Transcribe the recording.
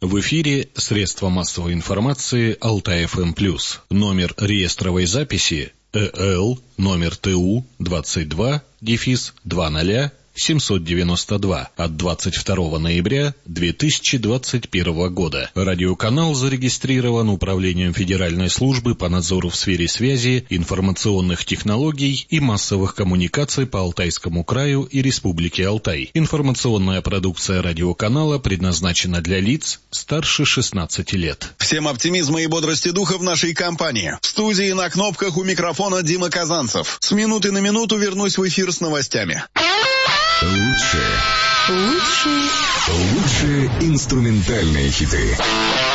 В эфире средства массовой информации Алтай-ФМ+. Номер реестровой записи ЭЛ номер ТУ 22-20-792 от 22 ноября 2021 года. Радиоканал зарегистрирован Управлением Федеральной службы по надзору в сфере связи, информационных технологий и массовых коммуникаций по Алтайскому краю и Республике Алтай. Информационная продукция радиоканала предназначена для лиц старше 16 лет. Всем оптимизма и бодрости духа в нашей компании. В студии на кнопках у микрофона Дима Казанцев. С минуты на минуту вернусь в эфир с новостями. Лучшие инструментальные хиты.